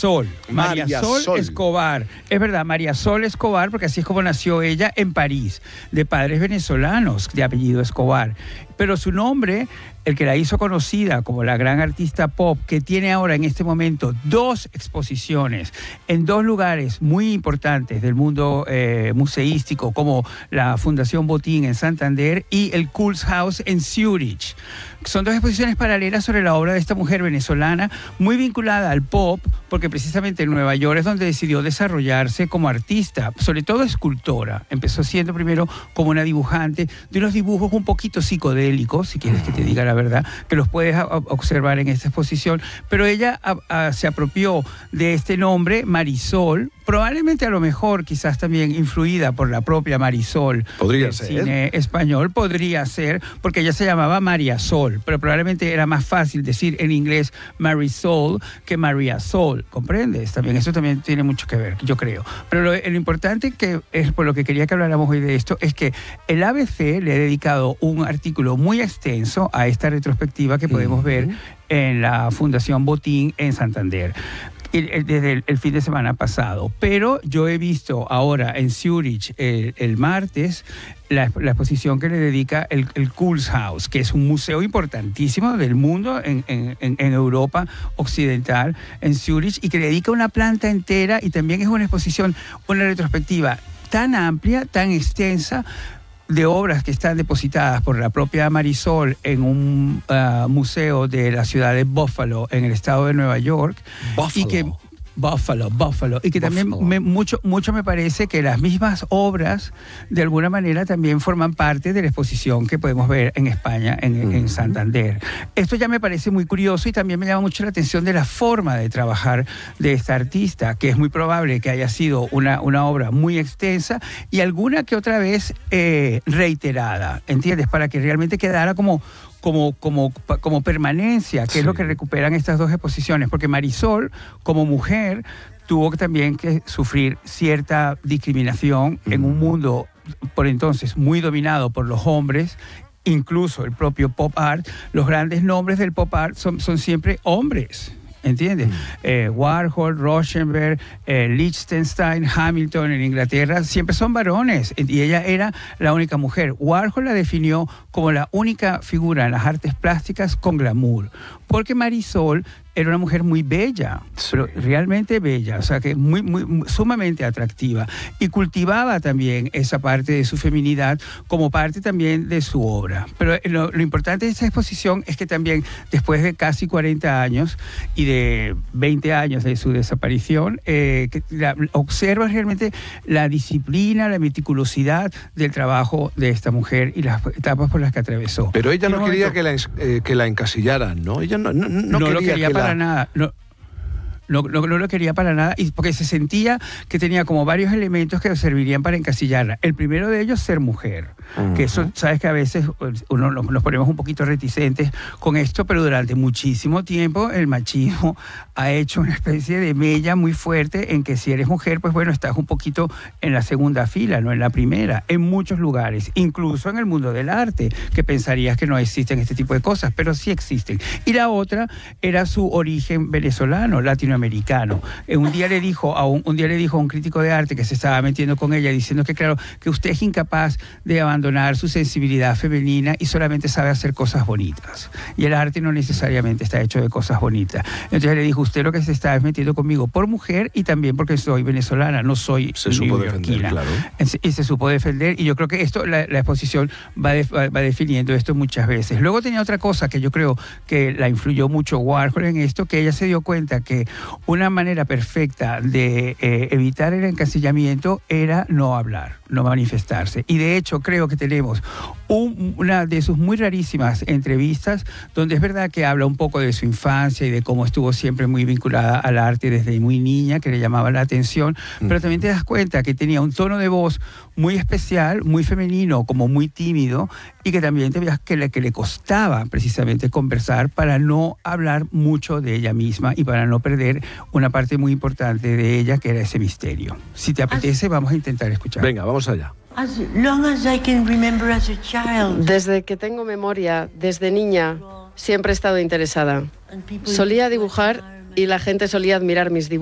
María Sol Escobar. Es verdad, María Sol Escobar, porque así es como nació ella en París, de padres venezolanos, de apellido Escobar. Pero su nombre, el que la hizo conocida como la gran artista pop, que tiene ahora en este momento 2 exposiciones en 2 lugares muy importantes del mundo museístico, como la Fundación Botín en Santander y el Kunsthaus en Zúrich. Son 2 exposiciones paralelas sobre la obra de esta mujer venezolana, muy vinculada al pop, porque precisamente en Nueva York es donde decidió desarrollarse como artista, sobre todo escultora. Empezó siendo primero como una dibujante de unos dibujos un poquito psicodélicos, si quieres que te diga la verdad, que los puedes observar en esta exposición, pero ella se apropió de este nombre, Marisol, probablemente a lo mejor quizás también influida por la propia Marisol. Podría del ser. Cine español, podría ser, porque ella se llamaba María Sol, pero probablemente era más fácil decir en inglés Marisol que María Sol, ¿comprendes? También eso también tiene mucho que ver, yo creo. Pero lo importante que es por lo que quería que habláramos hoy de esto es que el ABC le ha dedicado un artículo muy extenso a esta retrospectiva que podemos ver en la Fundación Botín en Santander desde el fin de semana pasado. Pero yo he visto ahora en Zúrich el martes la exposición que le dedica el Kunsthaus, que es un museo importantísimo del mundo en Europa occidental, en Zúrich, y que le dedica una planta entera, y también es una exposición, una retrospectiva tan amplia, tan extensa, de obras que están depositadas por la propia Marisol en un museo de la ciudad de Buffalo, en el estado de Nueva York. Buffalo. Y que también mucho me parece que las mismas obras de alguna manera también forman parte de la exposición que podemos ver en España, en Santander. Esto ya me parece muy curioso, y también me llama mucho la atención de la forma de trabajar de esta artista, que es muy probable que haya sido una obra muy extensa y alguna que otra vez reiterada, ¿entiendes? Para que realmente quedara como permanencia, que es lo que recuperan estas 2 exposiciones, porque Marisol, como mujer, tuvo también que sufrir cierta discriminación en un mundo por entonces muy dominado por los hombres. Incluso el propio pop art, los grandes nombres del pop art son siempre hombres, ¿entiendes? Warhol, Rauschenberg, Lichtenstein, Hamilton en Inglaterra, siempre son varones, y ella era la única mujer. Warhol la definió como la única figura en las artes plásticas con glamour, porque Marisol era una mujer muy bella, pero realmente bella, o sea que sumamente atractiva, y cultivaba también esa parte de su feminidad como parte también de su obra. Pero lo importante de esta exposición es que también después de casi 40 años y de 20 años de su desaparición, observa realmente la disciplina, la meticulosidad del trabajo de esta mujer y las etapas por las que atravesó. Pero ella no quería que la encasillaran, ¿no? Ella no lo quería para nada. No lo quería para nada, y porque se sentía que tenía como varios elementos que servirían para encasillarla. El primero de ellos, ser mujer. Que eso, sabes que a veces nos ponemos un poquito reticentes con esto, pero durante muchísimo tiempo el machismo ha hecho una especie de mella muy fuerte en que si eres mujer, pues bueno, estás un poquito en la segunda fila, no en la primera, en muchos lugares, incluso en el mundo del arte, que pensarías que no existen este tipo de cosas, pero sí existen. Y la otra era su origen venezolano, latinoamericano. Un día le dijo a un crítico de arte que se estaba metiendo con ella, diciendo que claro, que usted es incapaz de abandonar su sensibilidad femenina y solamente sabe hacer cosas bonitas. Y el arte no necesariamente está hecho de cosas bonitas. Entonces le dijo, usted lo que se está es metiendo conmigo por mujer y también porque soy venezolana, no soy neoyorquina. Claro. Y se supo defender, y yo creo que esto, la exposición va definiendo esto muchas veces. Luego tenía otra cosa que yo creo que la influyó mucho Warhol en esto, que ella se dio cuenta que una manera perfecta de evitar el encasillamiento era no hablar, no manifestarse. Y de hecho creo que tenemos una de sus muy rarísimas entrevistas donde es verdad que habla un poco de su infancia y de cómo estuvo siempre muy vinculada al arte desde muy niña, que le llamaba la atención, pero también te das cuenta que tenía un tono de voz muy especial, muy femenino, como muy tímido, y que también te veas que le costaba precisamente conversar para no hablar mucho de ella misma y para no perder una parte muy importante de ella, que era ese misterio. Si te apetece, vamos a intentar escuchar. Venga, vamos allá. Desde que tengo memoria, desde niña, siempre he estado interesada. Solía dibujar y la gente solía admirar mis dibujos.